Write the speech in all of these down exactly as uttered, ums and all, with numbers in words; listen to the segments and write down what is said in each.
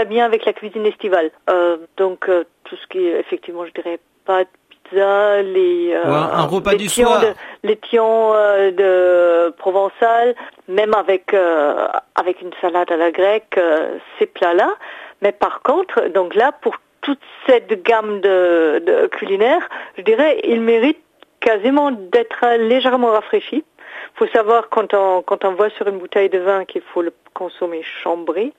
très bien avec la cuisine estivale. Euh, donc euh, tout ce qui est effectivement, je dirais pâtes, pizza, les euh, ouais, un repas les du tiens soir, de, les tiens euh, de provençal, même avec euh, avec une salade à la grecque, euh, ces plats-là. Mais par contre, donc là pour toute cette gamme de, de culinaires, je dirais, ils méritent quasiment d'être légèrement rafraîchis. Il faut savoir quand on quand on voit sur une bouteille de vin qu'il faut le consommer chambré.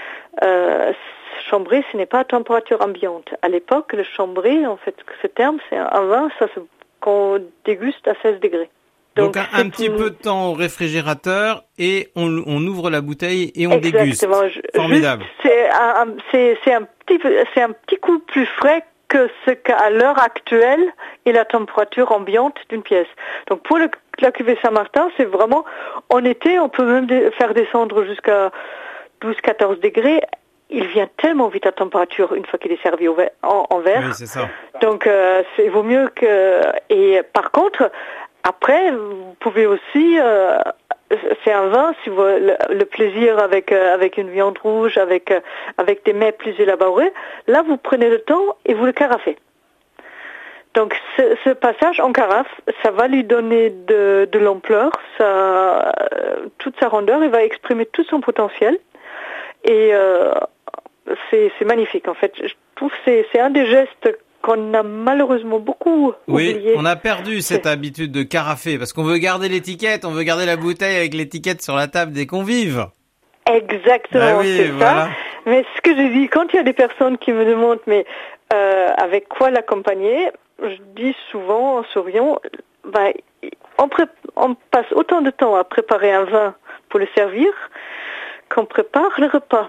Euh, chambré, ce n'est pas à température ambiante. À l'époque, le chambré, en fait, ce terme, c'est un vin, ça se, qu'on déguste à seize degrés. Donc, donc un, un petit une... peu de temps au réfrigérateur et on, on ouvre la bouteille et on Exactement. déguste. Formidable. Juste, c'est un, c'est, c'est un petit, c'est un petit coup plus frais que ce qu'à l'heure actuelle est la température ambiante d'une pièce. Donc pour le, la cuvée Saint-Martin, c'est vraiment, en été, on peut même de, faire descendre jusqu'à douze à quatorze degrés. Il vient tellement vite à température une fois qu'il est servi au verre, en, en verre. Oui, c'est ça. Donc euh, c'est vaut mieux que... Et par contre, après, vous pouvez aussi... Euh, c'est un vin, si vous le, le plaisir avec euh, avec une viande rouge, avec euh, avec des mets plus élaborés. Là, vous prenez le temps et vous le carafez. Donc, ce, ce passage en carafe, ça va lui donner de, de l'ampleur, ça, euh, toute sa rondeur, il va exprimer tout son potentiel. Et euh, c'est c'est magnifique. En fait, je trouve que c'est c'est un des gestes qu'on a malheureusement beaucoup oui, oublié. On a perdu cette c'est... habitude de carafer parce qu'on veut garder l'étiquette, on veut garder la bouteille avec l'étiquette sur la table des convives. Exactement, bah oui, c'est voilà. ça. Mais ce que je dis, quand il y a des personnes qui me demandent, mais euh, avec quoi l'accompagner, je dis souvent en souriant, bah, on, pré- on passe autant de temps à préparer un vin pour le servir qu'on prépare le repas.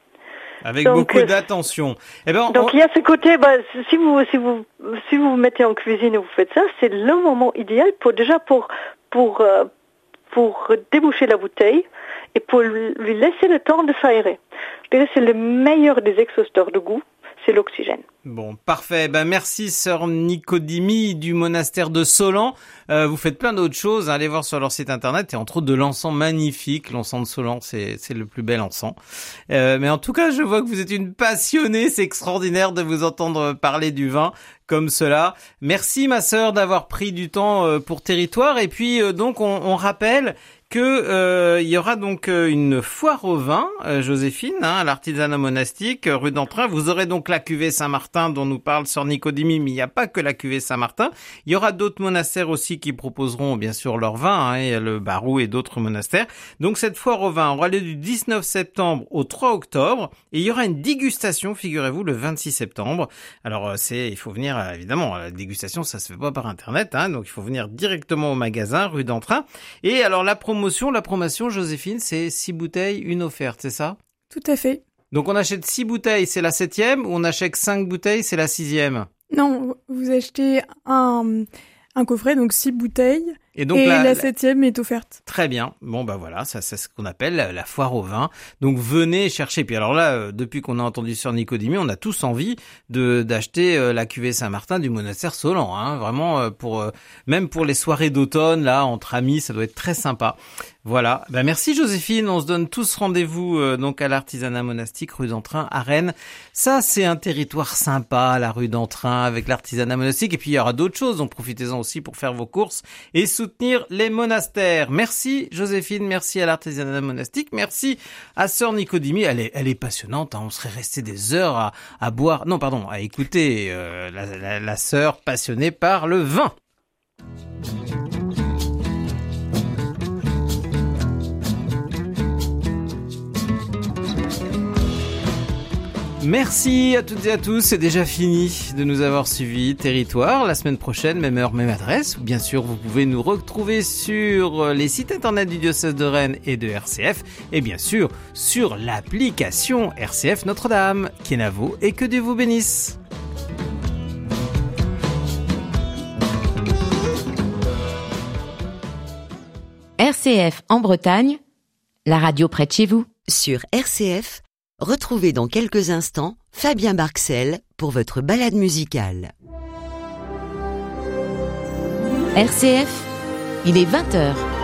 Avec donc, beaucoup d'attention. Eh ben, donc on... il y a ce côté, bah, si vous si vous si vous vous mettez en cuisine et vous faites ça, c'est le moment idéal pour déjà pour pour euh, pour déboucher la bouteille et pour lui laisser le temps de s'aérer. Je dirais que c'est le meilleur des exhausteurs de goût, c'est l'oxygène. Bon, parfait. Ben merci sœur Nicodémie du monastère de Solan. Euh, vous faites plein d'autres choses. Allez voir sur leur site internet et entre autres de l'encens magnifique. L'encens de Solan, c'est c'est le plus bel encens. Euh, mais en tout cas, je vois que vous êtes une passionnée. C'est extraordinaire de vous entendre parler du vin comme cela. Merci ma sœur d'avoir pris du temps pour Territoire. Et puis euh, donc on, on rappelle que euh, il y aura donc euh, une foire au vin, euh, Joséphine, hein, à l'artisanat monastique, rue d'Entrain. Vous aurez donc la cuvée Saint-Martin dont nous parle sœur Nicodémie, mais il n'y a pas que la cuvée Saint-Martin. Il y aura d'autres monastères aussi qui proposeront bien sûr leur vin, hein, et le Barou et d'autres monastères. Donc cette foire au vin aura lieu du dix-neuf septembre au trois octobre et il y aura une dégustation, figurez-vous, le vingt-six septembre. Alors euh, c'est, il faut venir, euh, évidemment, la dégustation ça se fait pas par internet, hein, donc il faut venir directement au magasin, rue d'Entrain. Et alors la promotion, la promotion, Joséphine, c'est six bouteilles, une offerte, c'est ça? Tout à fait. Donc on achète six bouteilles, c'est la septième, ou on achète cinq bouteilles, c'est la sixième? Non, vous achetez un, un coffret, donc six bouteilles, et, donc et la, la septième est offerte. Très bien. Bon bah voilà, ça c'est ce qu'on appelle la, la foire au vin. Donc venez chercher. Puis alors là, euh, depuis qu'on a entendu sur Nicodémie, on a tous envie de d'acheter euh, la cuvée Saint-Martin du monastère Solan. Hein, vraiment euh, pour euh, même pour les soirées d'automne là entre amis, ça doit être très sympa. Voilà. Ben merci Joséphine. On se donne tous rendez-vous euh, donc à l'artisanat monastique rue d'Entrain à Rennes. Ça c'est un territoire sympa, la rue d'Entrain avec l'artisanat monastique. Et puis il y aura d'autres choses. Donc profitez-en aussi pour faire vos courses et soutenir les monastères. Merci Joséphine, merci à l'artisanat monastique, merci à sœur Nicodémie. Elle est, elle est passionnante. Hein. On serait resté des heures à, à boire, non pardon, à écouter euh, la, la, la sœur passionnée par le vin. Merci à toutes et à tous, c'est déjà fini de nous avoir suivis. Territoire, la semaine prochaine, même heure, même adresse. Bien sûr, vous pouvez nous retrouver sur les sites internet du diocèse de Rennes et de R C F, et bien sûr sur l'application R C F Notre-Dame. Kenavo et que Dieu vous bénisse. R C F en Bretagne, la radio près de chez vous. Sur R C F, retrouvez dans quelques instants Fabien Barxel pour votre balade musicale. R C F, il est vingt heures.